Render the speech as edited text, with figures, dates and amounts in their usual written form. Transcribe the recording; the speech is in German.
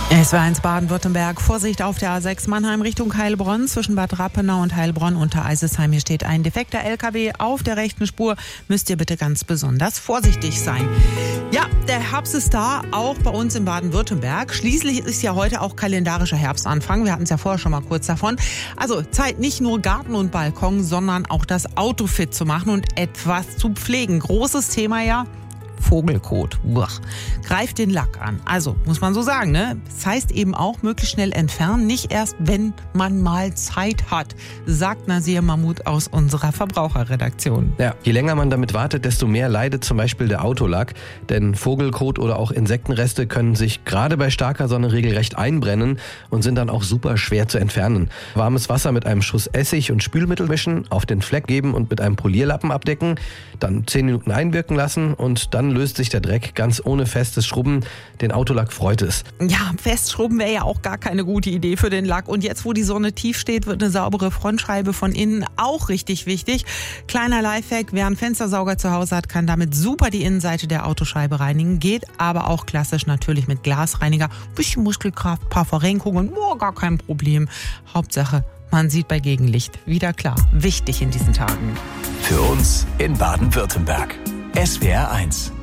Es war 1 Baden-Württemberg. Vorsicht auf der A6 Mannheim Richtung Heilbronn. Zwischen Bad Rappenau und Heilbronn unter Eisesheim. Hier steht ein defekter LKW auf der rechten Spur. Müsst ihr bitte ganz besonders vorsichtig sein. Ja, der Herbst ist da, auch bei uns in Baden-Württemberg. Schließlich ist ja heute auch kalendarischer Herbstanfang. Wir hatten es ja vorher schon mal kurz davon. Also Zeit, nicht nur Garten und Balkon, sondern auch das Auto fit zu machen und etwas zu pflegen. Großes Thema ja. Vogelkot. Uah. Greift den Lack an. Also, muss man so sagen, ne? Das heißt eben auch, möglichst schnell entfernen, nicht erst, wenn man mal Zeit hat, sagt Nasir Mahmoud aus unserer Verbraucherredaktion. Ja, je länger man damit wartet, desto mehr leidet zum Beispiel der Autolack. Denn Vogelkot oder auch Insektenreste können sich gerade bei starker Sonne regelrecht einbrennen und sind dann auch super schwer zu entfernen. Warmes Wasser mit einem Schuss Essig und Spülmittel mischen, auf den Fleck geben und mit einem Polierlappen abdecken, dann 10 Minuten einwirken lassen und dann löst sich der Dreck ganz ohne festes Schrubben. Den Autolack freut es. Ja, festschrubben wäre ja auch gar keine gute Idee für den Lack. Und jetzt, wo die Sonne tief steht, wird eine saubere Frontscheibe von innen auch richtig wichtig. Kleiner Lifehack, wer einen Fenstersauger zu Hause hat, kann damit super die Innenseite der Autoscheibe reinigen. Geht aber auch klassisch natürlich mit Glasreiniger. Bisschen Muskelkraft, paar Verrenkungen, gar kein Problem. Hauptsache, man sieht bei Gegenlicht wieder klar. Wichtig in diesen Tagen. Für uns in Baden-Württemberg. SWR 1.